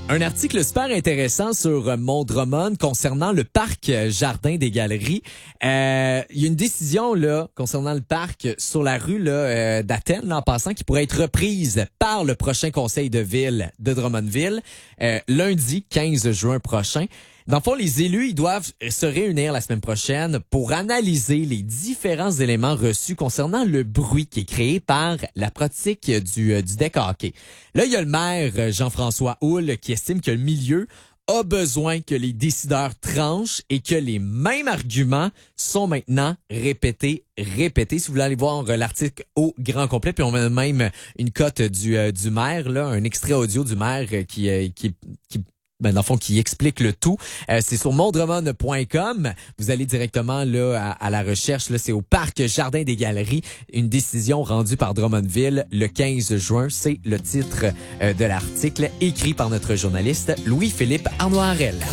Un article super intéressant sur Mont Drummond concernant le parc Jardin des Galeries. Il y a une décision là concernant le parc sur la rue là, d'Athènes, là, en passant, qui pourrait être reprise par le prochain conseil de ville de Drummondville lundi 15 juin prochain. Dans le fond, les élus, ils doivent se réunir la semaine prochaine pour analyser les différents éléments reçus concernant le bruit qui est créé par la pratique du deck hockey. Là, il y a le maire Jean-François Houle qui estime que le milieu a besoin que les décideurs tranchent et que les mêmes arguments sont maintenant répétés. Si vous voulez aller voir l'article au grand complet, puis on a même une cote du maire, là, un extrait audio du maire dans le fond, qui explique le tout. C'est sur montdrummond.com. Vous allez directement là à la recherche. Là, c'est au parc Jardin des Galeries. Une décision rendue par Drummondville le 15 juin. C'est le titre de l'article écrit par notre journaliste Louis-Philippe Arnoirel.